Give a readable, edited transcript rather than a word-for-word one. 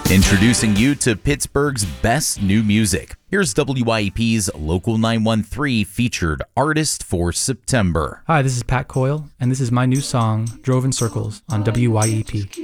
Introducing you to Pittsburgh's best new music. Here's WYEP's Local 913 featured artist for September. Hi, this is Pat Coyle, and this is my new song, Drove in Circles, on WYEP.